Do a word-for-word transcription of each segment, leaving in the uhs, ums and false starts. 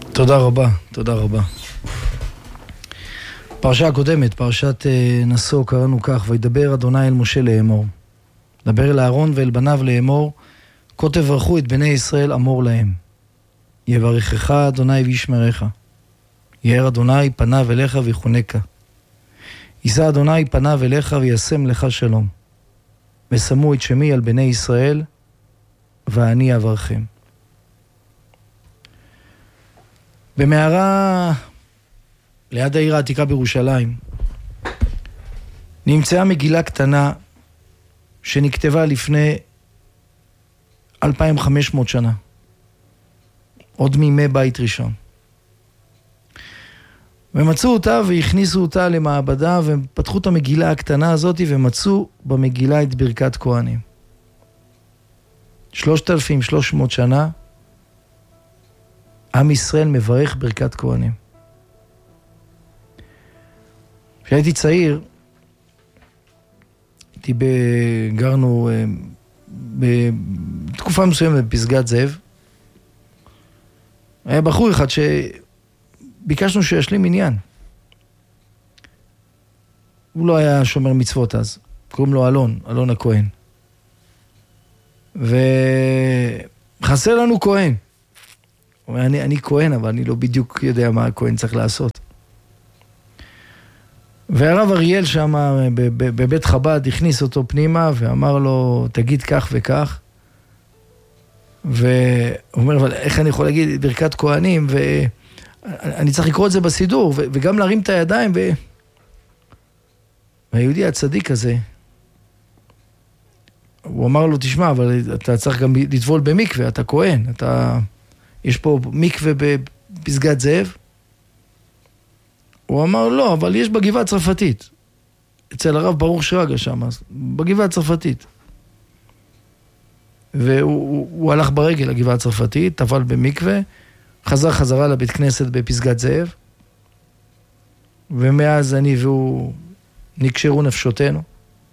תודה רבה, תודה רבה. פרשה הקודמת, פרשת נשוא, קראנו כך: וידבר אדוני אל משה לאמור. דבר אל אהרון ואל בניו לאמור, כה תברכו את בני ישראל אמור להם. יברכך אדוני וישמרך. יאר אדוני פניו אליך ויחונקה. יישא אדוני פניו אליך וישם לך שלום. ושמו את שמי על בני ישראל, ואני אברכם. במערה ליד העיר העתיקה בירושלים נמצאה מגילה קטנה שנכתבה לפני אלפיים וחמש מאות שנה, עוד מימי בית ראשון. ומצאו אותה והכניסו אותה למעבדה ופתחו את המגילה הקטנה הזאת ומצאו במגילה את ברכת כהנים. שלושת אלפים ושלוש מאות שנה עם ישראל מברך ברכת כהנים. כשהייתי צעיר, הייתי גרנו בתקופה מסוימת בפסגת זאב. היה בחור אחד שביקשנו שישלים עניין. הוא לא היה שומר מצוות אז, קוראים לו אלון, אלון הכהן. וחסר לנו כהן. הוא אומר, אני, אני כהן, אבל אני לא בדיוק יודע מה הכהן צריך לעשות. והרב אריאל שם בבית חב"ד הכניס אותו פנימה ואמר לו, תגיד כך וכך. והוא אומר, אבל איך אני יכול להגיד ברכת כהנים, ואני צריך לקרוא את זה בסידור, וגם להרים את הידיים. ו... והיהודי הצדיק הזה, הוא אמר לו, תשמע, אבל אתה צריך גם לטבול במקווה, אתה כהן, אתה... יש פה מקווה בפסגת זאב. הוא אמר, לא, אבל יש בגבעה הצרפתית. אצל הרב ברוך שרגא שם, בגבעה הצרפתית. והוא הוא, הוא הלך ברגל לגבעה הצרפתית, טבל במקווה, חזר חזרה לבית כנסת בפסגת זאב, ומאז אני והוא נקשרו נפשותינו.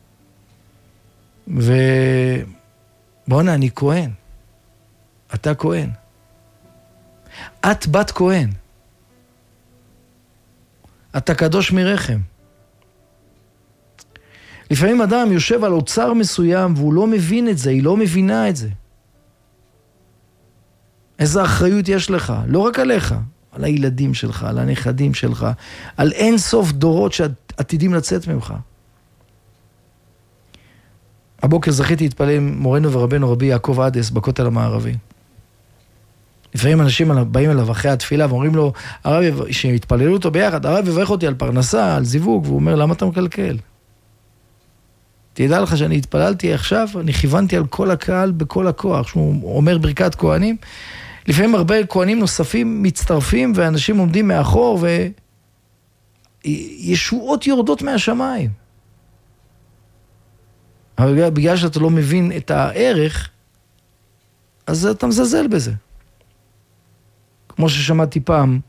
ובואנה, אני כהן. אתה כהן. את בת כהן. אתה קדוש מרחם. לפעמים אדם יושב על אוצר מסוים והוא לא מבין את זה, היא לא מבינה את זה. איזה אחריות יש לך, לא רק עליך, על הילדים שלך, על הנכדים שלך, על אין סוף דורות שעתידים לצאת ממך. הבוקר זכיתי להתפלל עם מורנו ורבנו רבי יעקב עדס בכותל המערבי. לפעמים אנשים באים אליו אחרי התפילה ואומרים לו, הרב, שהתפללו אותו ביחד, הרב יברך אותי על פרנסה, על זיווג, והוא אומר, למה אתה מקלקל? תדע לך שאני התפללתי עכשיו, אני כיוונתי על כל הקהל בכל הכוח, שהוא אומר ברכת כהנים. לפעמים הרבה כהנים נוספים מצטרפים, ואנשים עומדים מאחור, וישועות יורדות מהשמיים. אבל בגלל שאתה לא מבין את הערך, אז אתה מזלזל בזה. כמו ששמעתי פעם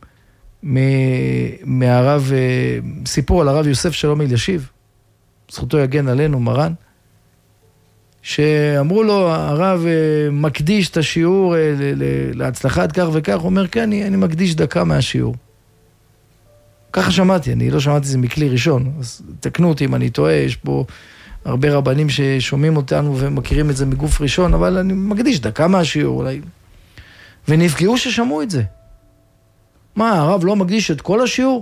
מהרב, סיפור על הרב יוסף שלום אלישיב, זכותו יגן עלינו, מרן, שאמרו לו, הרב מקדיש את השיעור להצלחת כך וכך, הוא אומר, כן, אני, אני מקדיש דקה מהשיעור. ככה שמעתי, אני לא שמעתי זה מכלי ראשון, אז תקנו אותי אם אני טועה, יש פה הרבה רבנים ששומעים אותנו ומכירים את זה מגוף ראשון, אבל אני מקדיש דקה מהשיעור, אולי. ונפגעו ששמעו את זה. מה, הרב לא מקדיש את כל השיעור?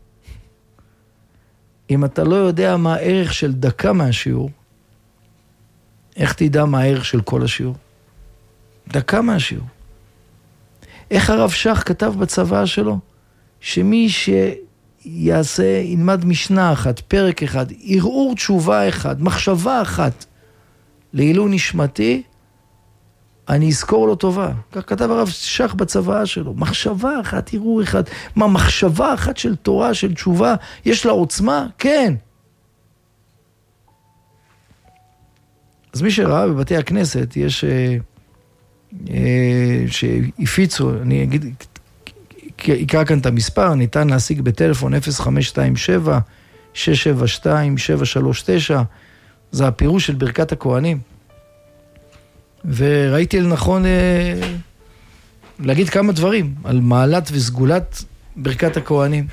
אם אתה לא יודע מה הערך של דקה מהשיעור, איך תדע מה הערך של כל השיעור? דקה מהשיעור. איך הרב שך כתב בצבא שלו? שמי שיעשה, ילמד משנה אחת, פרק אחד, ערעור תשובה אחד, מחשבה אחת, לעילוי נשמתי, אני אזכור לו טובה. כך כתב הרב שך בצבא שלו. מחשבה אחת, ערעור אחד. מה, מחשבה אחת של תורה, של תשובה, יש לה עוצמה? כן. אז מי שראה בבתי הכנסת, יש אה, אה, שהפיצו, אני אגיד, אקרא כאן את המספר, ניתן להשיג בטלפון אפס חמש שתיים שבע שש שבע שתיים שבע שלוש תשע, זה הפירוש של ברכת הכהנים. וראיתי לנכון אה, להגיד כמה דברים על מעלת וסגולת ברכת הכהנים.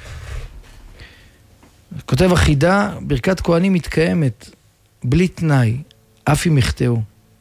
כותב החידה, ברכת כהנים מתקיימת בלי תנאי, אף אם יחטאו.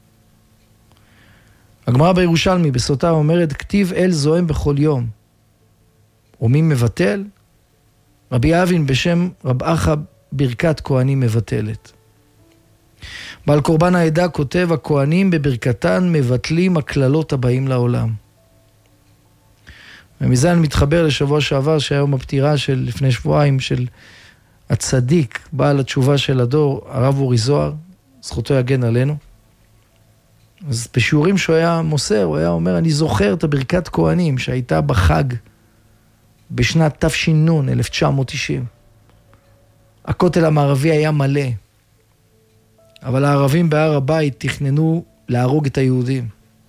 הגמרא בירושלמי בסוטה אומרת, כתיב אל זועם בכל יום. ומי מבטל? רבי אבין בשם רב אחא ברכת כהנים מבטלת. בעל קורבן העדה כותב, הכהנים בברכתן מבטלים הכללות הבאים לעולם. ומזה אני מתחבר לשבוע שעבר, שהיום הפטירה של לפני שבועיים של הצדיק, בעל התשובה של הדור, הרב אורי זוהר, זכותו יגן עלינו. אז בשיעורים שהוא היה מוסר, הוא היה אומר, אני זוכר את הברכת כהנים שהייתה בחג בשנת תש"ן, אלף תשע מאות תשעים. הכותל המערבי היה מלא, אבל הערבים בהר הבית תכננו להרוג את היהודים.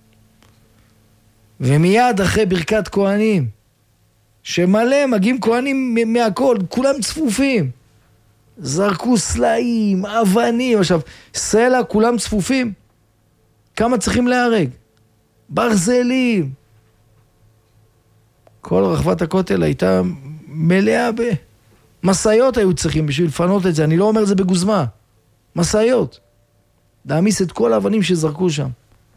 ומיד אחרי ברכת כהנים, שמלא מגיעים כהנים מהכל, כולם צפופים. זרקו סלעים, אבנים, עכשיו, סלע, כולם צפופים. כמה צריכים להרג? ברזלים. כל רחבת הכותל הייתה מלאה במסעיות היו צריכים בשביל לפנות את זה. אני לא אומר את זה בגוזמה. מסעיות. להעמיס את כל האבנים שזרקו שם.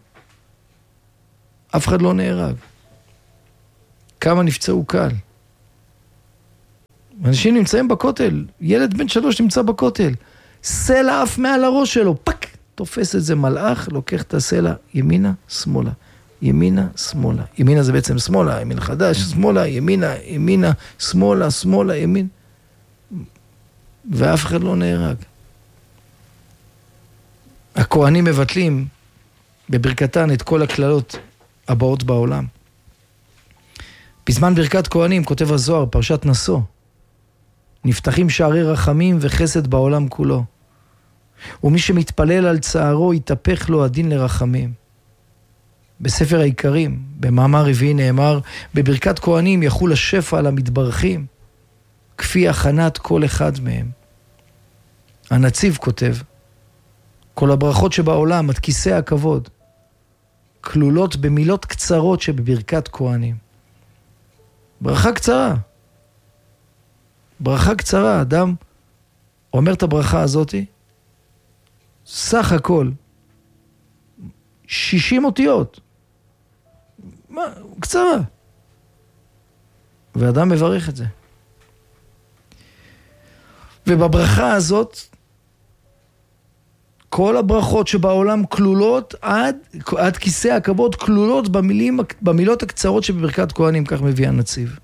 אף אחד לא נהרג. כמה נפצעו קל. אנשים נמצאים בכותל. ילד בן שלוש נמצא בכותל. סלע אף מעל הראש שלו. פק! תופס את זה מלאך, לוקח את הסלע ימינה, שמאלה. ימינה, שמאלה. ימינה זה בעצם שמאלה, ימין חדש, שמאלה, ימינה, ימינה, שמאלה, שמאלה, ימין. ואף אחד לא נהרג. הכהנים מבטלים בברכתן את כל הכללות הבאות בעולם. בזמן ברכת כהנים, כותב הזוהר, פרשת נשוא, נפתחים שערי רחמים וחסד בעולם כולו. ומי שמתפלל על צערו, יתהפך לו הדין לרחמים. בספר העיקרים, במאמר רביעי נאמר, בברכת כהנים יחול השפע על המתברכים, כפי הכנת כל אחד מהם. הנציב כותב, כל הברכות שבעולם, עד כיסא הכבוד, כלולות במילות קצרות שבברכת כהנים. ברכה קצרה. ברכה קצרה, אדם אומר את הברכה הזאת, סך הכל, שישים אותיות. מה? קצרה. ואדם מברך את זה. ובברכה הזאת, כל הברכות שבעולם כלולות עד, עד כיסא הכבוד, כלולות במילים, במילות הקצרות שבברכת כהנים, כך מביא הנציב.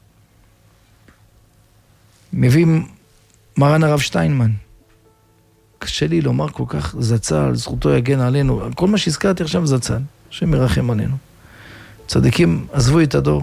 מביא מרן הרב שטיינמן. קשה לי לומר כל כך זצ"ל, זכותו יגן עלינו. כל מה שהזכרתי עכשיו זצ"ל, שמרחם עלינו. צדיקים עזבו את הדור.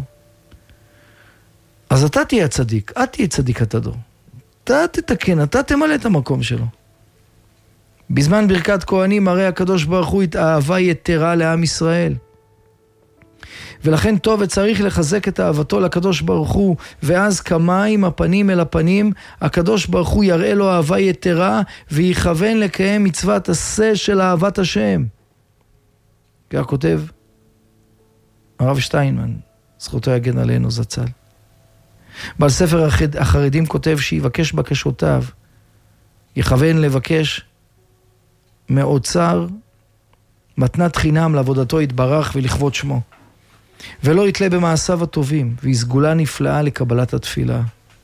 אז אתה תהיה הצדיק, את תהיה צדיקת הדור. אתה תתקן, אתה תמלא את המקום שלו. בזמן ברכת כהנים הרי הקדוש ברוך הוא התאהבה יתרה לעם ישראל. ולכן טוב וצריך לחזק את אהבתו לקדוש ברוך הוא, ואז כמים הפנים אל הפנים, הקדוש ברוך הוא יראה לו אהבה יתרה, ויכוון לקיים מצוות עשה של אהבת השם. כך כותב הרב שטיינמן, זכותו יגן עלינו זצ"ל. בעל ספר החרדים כותב שיבקש בקשותיו, יכוון לבקש מאוצר מתנת חינם לעבודתו יתברך ולכבוד שמו. ולא יתלה במעשיו הטובים, והיא סגולה נפלאה לקבלת התפילה.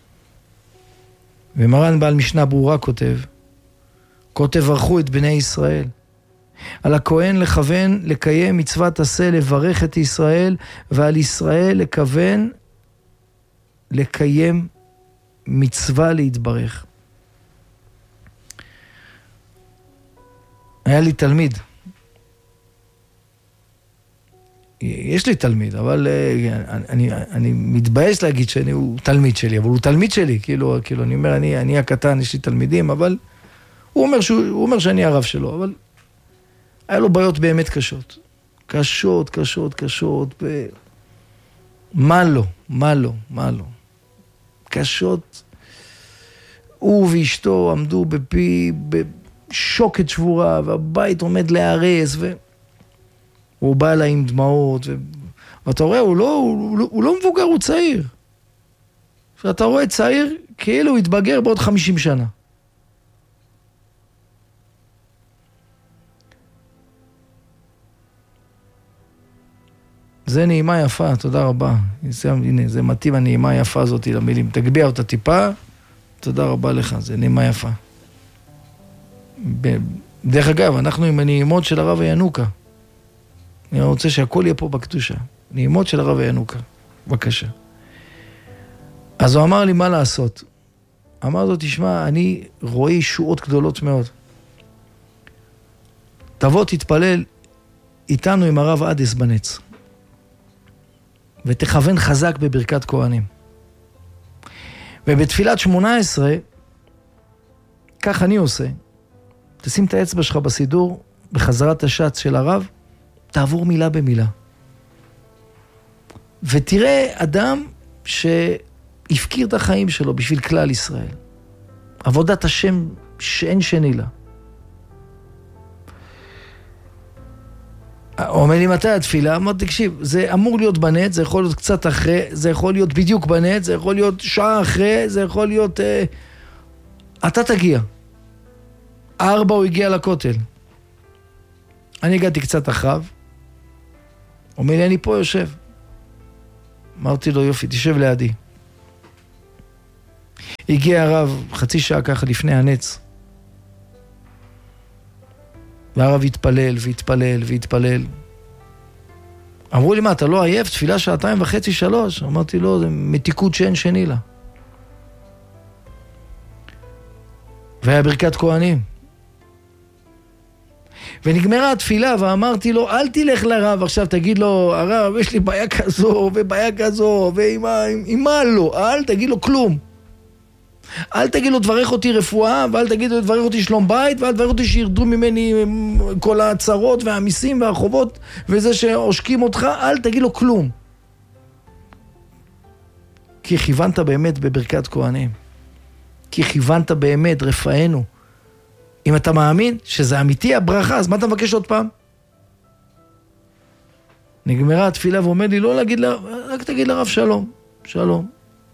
ומרן בעל משנה ברורה כותב, כה תברכו את בני ישראל. על הכהן לכוון לקיים מצוות עשה לברך את ישראל, ועל ישראל לכוון לקיים מצווה להתברך. היה לי תלמיד. יש לי תלמיד, אבל אני, אני מתבייש להגיד שהוא תלמיד שלי, אבל הוא תלמיד שלי, כאילו, כאילו אני אומר, אני, אני הקטן, יש לי תלמידים, אבל הוא אומר, שהוא, הוא אומר שאני הרב שלו, אבל היה לו בעיות באמת קשות. קשות, קשות, קשות, ב... מה לא, מה לא, מה לא. קשות. הוא ואשתו עמדו בפי, בשוקת שבורה, והבית עומד להרס, ו... הוא בא אליי עם דמעות, ואתה רואה, הוא לא, הוא, הוא לא מבוגר, הוא צעיר. ואתה רואה צעיר, כאילו הוא יתבגר בעוד חמישים שנה. זה נעימה יפה, תודה רבה. הנה, זה מתאים הנעימה היפה הזאת למילים. תגביע אותה טיפה, תודה רבה לך, זה נעימה יפה. דרך אגב, אנחנו עם הנעימות של הרב ינוקה. אני רוצה שהכל יהיה פה בקדושה. נעימות של הרב ינוקה. בבקשה. אז הוא אמר לי מה לעשות. אמר לו, תשמע, אני רואה ישועות גדולות מאוד. תבוא, תתפלל איתנו עם הרב אדס בנץ. ותכוון חזק בברכת כהנים. ובתפילת שמונה עשרה, כך אני עושה, תשים את האצבע שלך בסידור, בחזרת השץ של הרב, תעבור מילה במילה. ותראה אדם שהפקיר את החיים שלו בשביל כלל ישראל. עבודת השם שאין שני לה. הוא אומר לי, מתי התפילה? אמר, תקשיב, זה אמור להיות בנט, זה יכול להיות קצת אחרי, זה יכול להיות בדיוק בנט, זה יכול להיות שעה אחרי, זה יכול להיות... אה, אתה תגיע. ארבע הוא הגיע לכותל. אני הגעתי קצת אחריו. הוא אומר לי, אני פה יושב. אמרתי לו, יופי, תשב לידי. הגיע הרב חצי שעה ככה לפני הנץ. והרב התפלל והתפלל והתפלל. אמרו לי, מה, אתה לא עייף? תפילה שעתיים וחצי, שלוש. אמרתי לו, זה מתיקות שאין שני לה. והיה ברכת כהנים. ונגמרה התפילה, ואמרתי לו, אל תלך לרב, עכשיו תגיד לו, הרב, יש לי בעיה כזו, ובעיה כזו, ועם מה לא, אל תגיד לו כלום. אל תגיד לו, דברך אותי רפואה, ואל תגיד לו, דברך אותי שלום בית, ואל תברך אותי שירדו ממני כל הצרות והמיסים והחובות, וזה שעושקים אותך, אל תגיד לו כלום. כי כיוונת באמת בברכת כהנים. כי כיוונת באמת, רפאנו. אם אתה מאמין שזה אמיתי הברכה, אז מה אתה מבקש עוד פעם? נגמרה התפילה ואומר לי, לא להגיד, רק תגיד לרב שלום, שלום.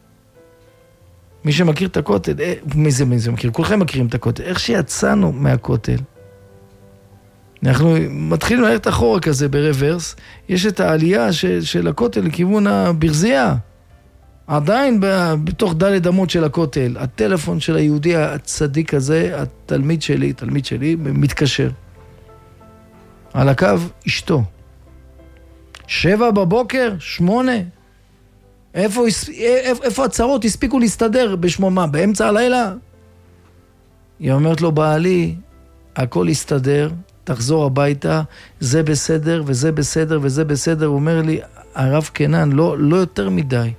מי שמכיר את הכותל, אה, מי זה, מי זה מכיר? כולכם מכירים את הכותל. איך שיצאנו מהכותל, אנחנו מתחילים ללכת אחורה כזה ברוורס, יש את העלייה של, של הכותל לכיוון הברזייה. עדיין בתוך דלת אמות של הכותל, הטלפון של היהודי הצדיק הזה, התלמיד שלי, תלמיד שלי, מתקשר. על הקו אשתו. שבע בבוקר, שמונה. איפה, איפה, איפה הצרות הספיקו להסתדר בשמו מה? באמצע הלילה? היא אומרת לו, בעלי, הכל יסתדר, תחזור הביתה, זה בסדר וזה בסדר וזה בסדר. הוא אומר לי, הרב קנן, לא, לא יותר מדי.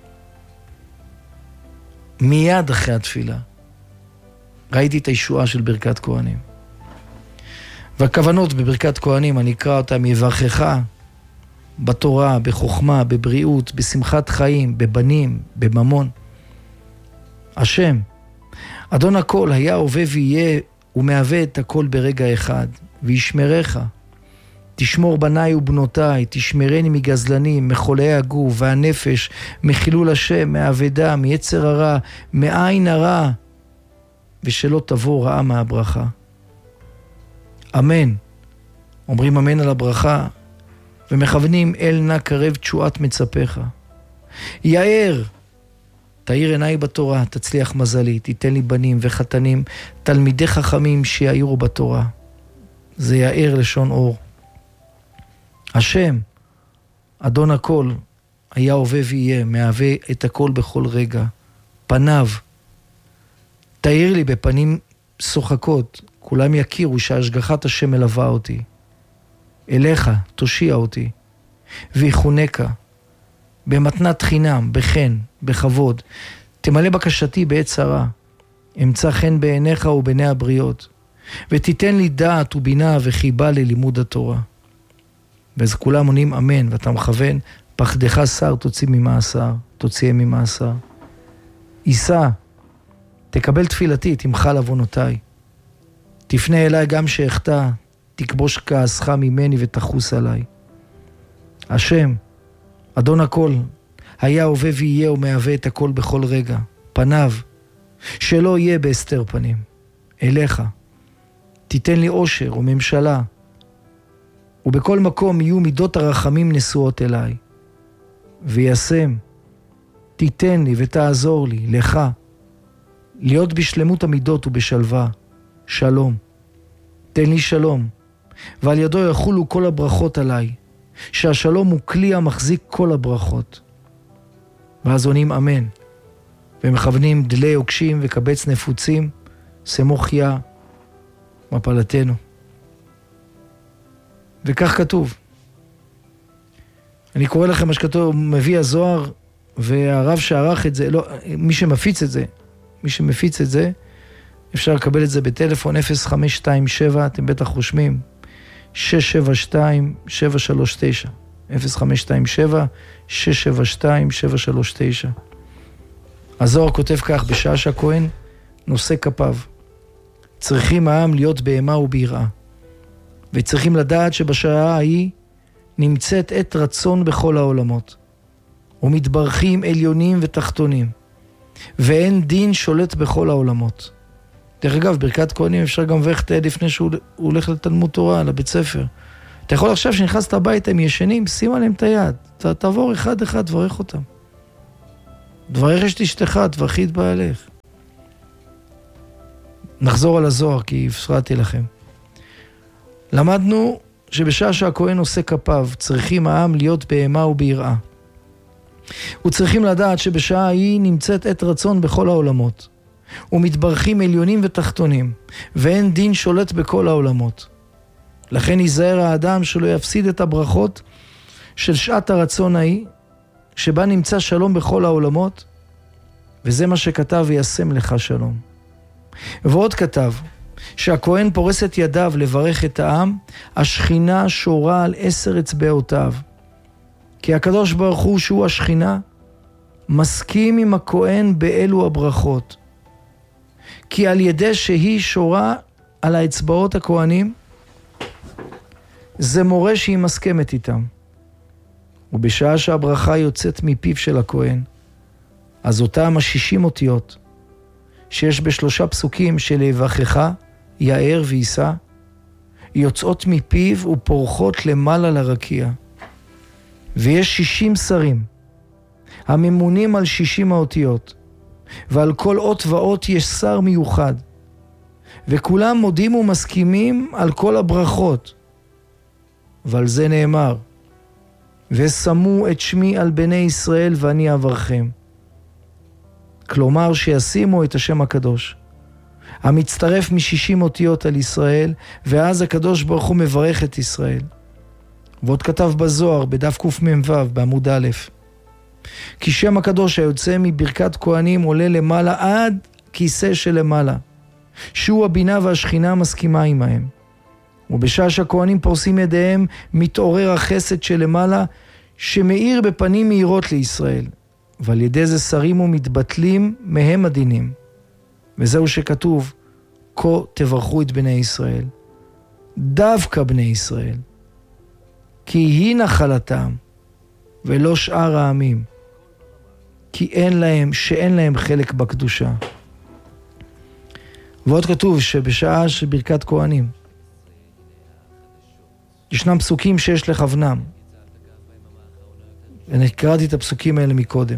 מיד אחרי התפילה ראיתי את הישועה של ברכת כהנים. והכוונות בברכת כהנים, אני אקרא אותם, יברכך בתורה, בחוכמה, בבריאות, בשמחת חיים, בבנים, בממון. השם, אדון הכל, היה הווה ויהיה, ומהווה את הכל ברגע אחד, וישמרך. תשמור בניי ובנותיי, תשמרני מגזלנים, מחולי הגוף והנפש, מחילול השם, מעבדה, מיצר הרע, מעין הרע, ושלא תבוא רעה מהברכה. אמן. אומרים אמן על הברכה, ומכוונים אל נא קרב תשועת מצפך. יאר, תאיר עיניי בתורה, תצליח מזלי, תיתן לי בנים וחתנים, תלמידי חכמים שיעירו בתורה. זה יאר לשון אור. השם, אדון הכל, היה הווה ויהיה, מהווה את הכל בכל רגע. פניו, תאיר לי בפנים שוחקות, כולם יכירו שהשגחת השם מלווה אותי. אליך תושיע אותי, ויחונקה, במתנת חינם, בחן, בכבוד, תמלא בקשתי בעת צרה, אמצא חן בעיניך ובעיני הבריות, ותיתן לי דעת ובינה וחיבה ללימוד התורה. ואז כולם עונים אמן, ואתה מכוון, פחדך שר תוציא ממאסר, תוציאם ממאסר. עיסה, תקבל תפילתי, תמחל עוונותיי. תפנה אליי גם שאחתה, תכבוש כעסך ממני ותחוס עליי. השם, אדון הכל, היה הווה ויהיה ומהווה את הכל בכל רגע. פניו, שלא יהיה בהסתר פנים. אליך, תיתן לי עושר וממשלה, ובכל מקום יהיו מידות הרחמים נשואות אליי. וישם, תיתן לי ותעזור לי, לך, להיות בשלמות המידות ובשלווה. שלום. תן לי שלום, ועל ידו יחולו כל הברכות עליי, שהשלום הוא כלי המחזיק כל הברכות. ואז עונים אמן, ומכוונים דלי עוקשים וקבץ נפוצים, סמוך יה, מפלתנו. וכך כתוב. אני קורא לכם מה שכתוב, מביא הזוהר, והרב שערך את זה, לא, מי שמפיץ את זה, מי שמפיץ את זה, אפשר לקבל את זה בטלפון אפס חמש שתיים שבע, אתם בטח רושמים, שש שבע שתיים שבע שלוש תשע, אפס חמש שתיים שבע שש שבע שתיים שבע שלוש תשע. הזוהר כותב כך, בשעה שהכהן נושא כפיו, צריכים העם להיות בהמה וביראה, וצריכים לדעת שבשעה ההיא נמצאת עת רצון בכל העולמות, ומתברכים עליונים ותחתונים, ואין דין שולט בכל העולמות. דרך אגב, ברכת כהנים אפשר גם לברך תעד לפני שהוא הולך לתלמוד תורה, לבית ספר. אתה יכול עכשיו שנכנסת הביתה, הם ישנים, שים עליהם את היד. ת, תעבור אחד אחד, תברך אותם. תברך את אשתך, תברכי את בעלך. נחזור על הזוהר, כי הפרעתי לכם. למדנו שבשעה שהכהן עושה כפיו, צריכים העם להיות בהמה וביראה. וצריכים לדעת שבשעה היא נמצאת עת רצון בכל העולמות. ומתברכים עליונים ותחתונים, ואין דין שולט בכל העולמות. לכן ייזהר האדם שלא יפסיד את הברכות של שעת הרצון ההיא, שבה נמצא שלום בכל העולמות, וזה מה שכתב וישם לך שלום. ועוד כתב, שהכהן פורס את ידיו לברך את העם, השכינה שורה על עשר אצבעותיו. כי הקדוש ברוך הוא שהוא השכינה, מסכים עם הכהן באלו הברכות. כי על ידי שהיא שורה על האצבעות הכהנים, זה מורה שהיא מסכמת איתם. ובשעה שהברכה יוצאת מפיו של הכהן, אז אותם השישים אותיות, שיש בשלושה פסוקים של יברכך, יאר וישא, יוצאות מפיו ופורחות למעלה לרקיע. ויש שישים שרים, הממונים על שישים האותיות, ועל כל אות ואות יש שר מיוחד, וכולם מודים ומסכימים על כל הברכות. ועל זה נאמר, ושמו את שמי על בני ישראל ואני אברכם. כלומר שישימו את השם הקדוש, המצטרף משישים אותיות על ישראל, ואז הקדוש ברוך הוא מברך את ישראל. ועוד כתב בזוהר, בדף קמ"ו, בעמוד א', כי שם הקדוש היוצא מברכת כהנים עולה למעלה עד כיסא שלמעלה, שהוא הבינה והשכינה מסכימה עמהם. ובשעה שהכהנים פורסים ידיהם, מתעורר החסד שלמעלה, שמאיר בפנים מאירות לישראל. ועל ידי זה שרים ומתבטלים מהם הדינים. וזהו שכתוב, כה תברכו את בני ישראל. דווקא בני ישראל. כי היא נחלתם, ולא שאר העמים. כי אין להם, שאין להם חלק בקדושה. ועוד כתוב שבשעה של ברכת כהנים, ישנם פסוקים שיש לכוונם. אני קראתי את הפסוקים האלה מקודם.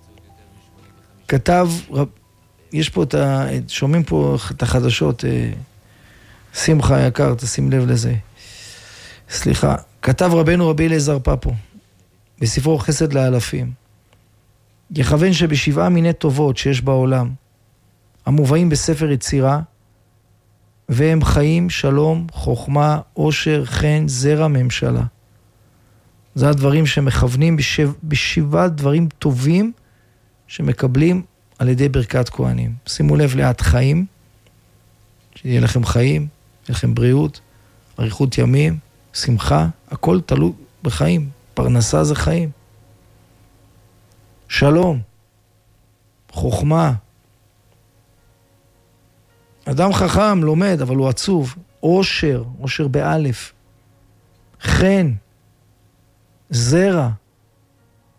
כתב, יש פה את ה... שומעים פה את החדשות, שמחה יקר, תשים לב לזה. סליחה. כתב רבנו רבי אליעזר פפו, בספרו חסד לאלפים, יכוון שבשבעה מיני טובות שיש בעולם, המובאים בספר יצירה, והם חיים, שלום, חוכמה, עושר, חן, זרע, ממשלה. זה הדברים שמכוונים בשב, בשבעה דברים טובים שמקבלים על ידי ברכת כהנים. שימו לב לאט, חיים, שיהיה לכם חיים, יהיה לכם בריאות, אריכות ימים, שמחה, הכל תלוי בחיים. פרנסה זה חיים. שלום, חוכמה. אדם חכם לומד, אבל הוא עצוב. עושר, עושר באלף. חן, זרע,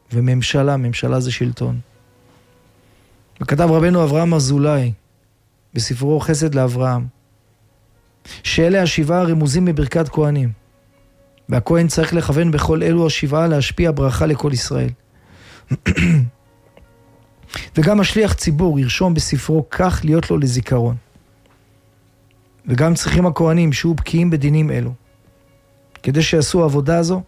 וממשלה, ממשלה זה שלטון. וכתב רבנו אברהם אזולאי, בספרו חסד לאברהם, שאלה השבעה הרמוזים בברכת כהנים, והכהן צריך לכוון בכל אלו השבעה להשפיע ברכה לכל ישראל. וגם השליח ציבור ירשום בספרו כך להיות לו לזיכרון. וגם צריכים הכהנים שהוא בקיאים בדינים אלו, כדי שיעשו העבודה הזו,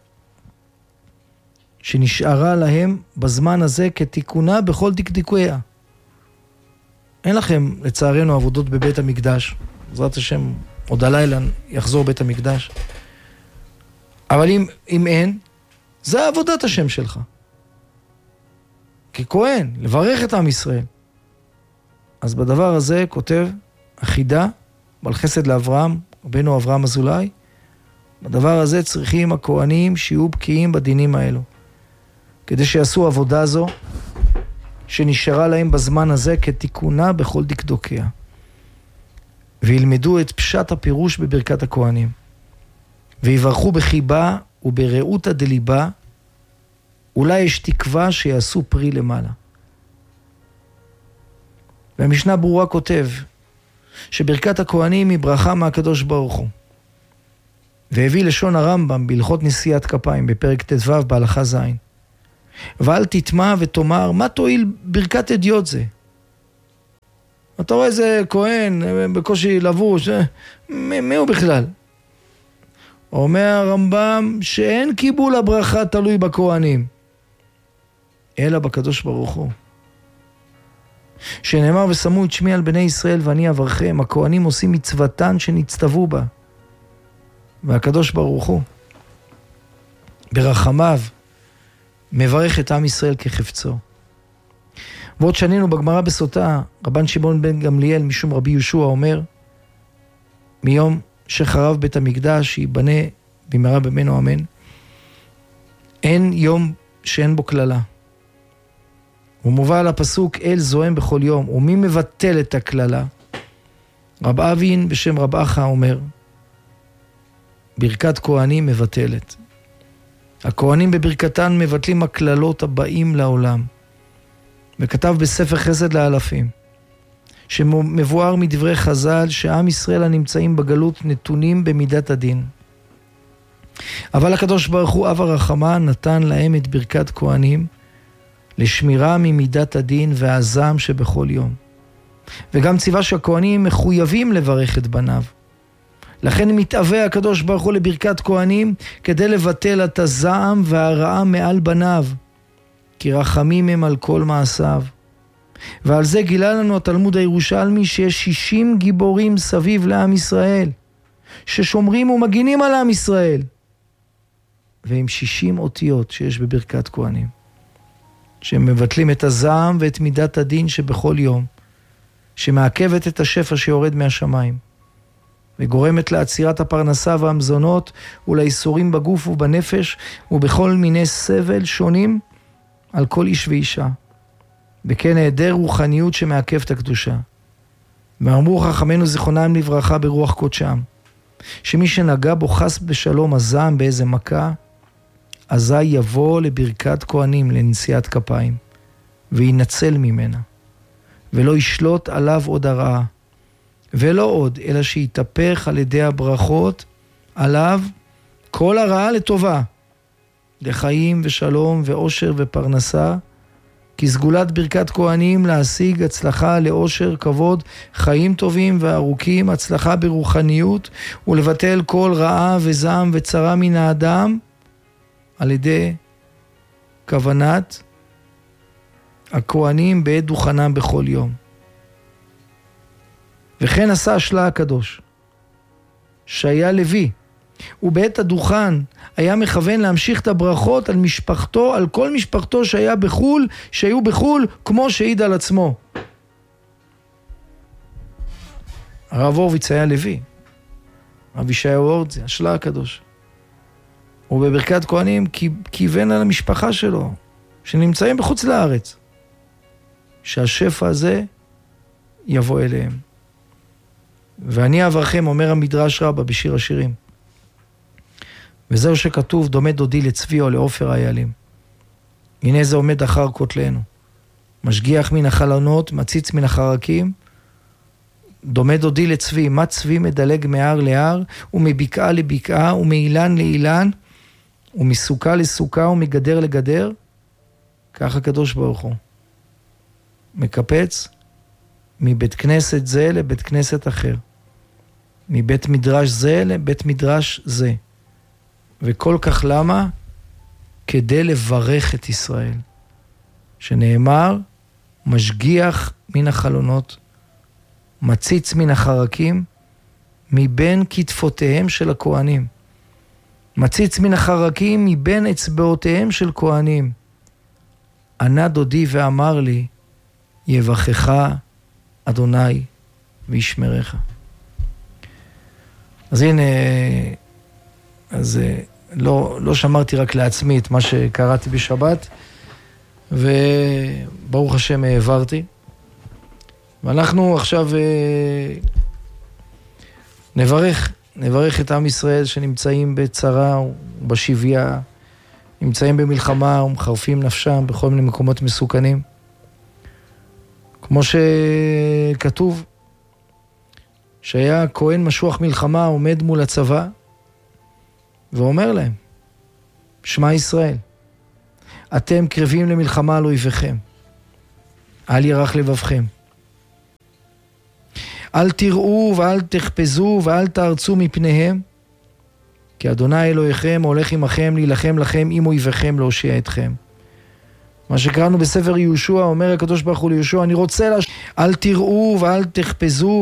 שנשארה להם בזמן הזה כתיקונה בכל דקדיקויה. אין לכם לצערנו עבודות בבית המקדש, בעזרת השם עוד הלילה יחזור בית המקדש, אבל אם, אם אין, זה עבודת השם שלך. ככהן, לברך את עם ישראל. אז בדבר הזה כותב החידה, בעל חסד לאברהם, רבנו אברהם אזולאי, בדבר הזה צריכים הכהנים שיהיו בקיאים בדינים האלו, כדי שיעשו עבודה זו, שנשארה להם בזמן הזה כתיקונה בכל דקדוקיה. וילמדו את פשט הפירוש בברכת הכהנים. ויברכו בחיבה וברעותא דליבה, אולי יש תקווה שיעשו פרי למעלה. והמשנה ברורה כותב, שברכת הכהנים היא ברכה מהקדוש ברוך הוא. והביא לשון הרמב"ם בהלכות נשיאת כפיים בפרק ט"ו בהלכה ז'. ואל תטמע ותאמר, מה תועיל ברכת אדיוט זה? אתה רואה איזה כהן בקושי לבוש, מי, מי הוא בכלל? אומר הרמב"ם שאין קיבול הברכה תלוי בכהנים, אלא בקדוש ברוך הוא. שנאמר ושמו את שמי על בני ישראל ואני אברכם, הכהנים עושים מצוותן שנצטוו בה. והקדוש ברוך הוא ברחמיו מברך את עם ישראל כחפצו. ועוד שנינו בגמרא בסוטה, רבן שמעון בן גמליאל משום רבי יהושע אומר, מיום שחרב בית המקדש ייבנה במהרה בימינו אמן, אין יום שאין בו כללה. הוא מובא על הפסוק אל זועם בכל יום, ומי מבטל את הכללה? רב אבין בשם רב אחא אומר, ברכת כהנים מבטלת. הכהנים בברכתן מבטלים הכללות הבאים לעולם. וכתב בספר חסד לאלפים, שמבואר מדברי חז"ל שעם ישראל הנמצאים בגלות נתונים במידת הדין. אבל הקדוש ברוך הוא אב הרחמה נתן להם את ברכת כהנים לשמירה ממידת הדין והזעם שבכל יום. וגם ציווה שהכהנים מחויבים לברך את בניו. לכן מתאווה הקדוש ברוך הוא לברכת כהנים כדי לבטל את הזעם והרעה מעל בניו, כי רחמים הם על כל מעשיו. ועל זה גילה לנו התלמוד הירושלמי שיש שישים גיבורים סביב לעם ישראל, ששומרים ומגינים על עם ישראל, ועם שישים אותיות שיש בברכת כהנים, שהם מבטלים את הזעם ואת מידת הדין שבכל יום, שמעכבת את השפע שיורד מהשמיים, וגורמת לעצירת הפרנסה והמזונות ולאיסורים בגוף ובנפש ובכל מיני סבל שונים על כל איש ואישה. וכן היעדר רוחניות שמעכב את הקדושה. ואמרו חכמינו זיכרונם לברכה ברוח קודשם, שמי שנגע בו חס בשלום הזעם באיזה מכה, אזי יבוא לברכת כהנים לנשיאת כפיים, וינצל ממנה, ולא ישלוט עליו עוד הרעה, ולא עוד, אלא שיתהפך על ידי הברכות עליו כל הרעה לטובה, לחיים ושלום ואושר ופרנסה, כי סגולת ברכת כהנים להשיג הצלחה לאושר, כבוד, חיים טובים וארוכים, הצלחה ברוחניות, ולבטל כל רעה וזעם וצרה מן האדם, על ידי כוונת הכהנים בעת דוכנם בכל יום. וכן עשה השלה הקדוש, שהיה לוי, ובעת הדוכן היה מכוון להמשיך את הברכות על משפחתו, על כל משפחתו שהיה בחול, שהיו בחול, כמו שהעיד על עצמו. הרב הורוביץ היה לוי, רב ישעיהו הורצי, השלה הקדוש. ובברכת כהנים כיוון על המשפחה שלו, שנמצאים בחוץ לארץ, שהשפע הזה יבוא אליהם. ואני אברכם, אומר המדרש רבה בשיר השירים, וזהו שכתוב, דומה דודי לצבי או לעופר איילים. הנה זה עומד אחר כותלנו. משגיח מן החלונות, מציץ מן החרקים, דומה דודי לצבי, מה צבי מדלג מהר להר, ומבקעה לבקעה, ומאילן לאילן, ומסוכה לסוכה, ומגדר לגדר, כך הקדוש ברוך הוא. מקפץ מבית כנסת זה לבית כנסת אחר. מבית מדרש זה לבית מדרש זה. וכל כך למה? כדי לברך את ישראל. שנאמר, משגיח מן החלונות, מציץ מן החרקים, מבין כתפותיהם של הכהנים. מציץ מן החרקים, מבין אצבעותיהם של כהנים. ענה דודי ואמר לי, יבחך אדוני וישמרך. אז הנה, אז לא, לא שמרתי רק לעצמי את מה שקראתי בשבת, וברוך השם העברתי. ואנחנו עכשיו נברך, נברך את עם ישראל שנמצאים בצרה ובשביה, נמצאים במלחמה ומחרפים נפשם בכל מיני מקומות מסוכנים. כמו שכתוב, שהיה כהן משוח מלחמה עומד מול הצבא, ואומר להם, שמע ישראל, אתם קרבים למלחמה על אויביכם, אל ירח לבבכם. אל תראו ואל תחפזו ואל תארצו מפניהם, כי אדוני אלוהיכם הולך עמכם להילחם לכם עם אויביכם להושיע אתכם. מה שקראנו בספר יהושע, אומר הקדוש ברוך הוא ליהושע, אני רוצה לש... אל תראו ואל תחפזו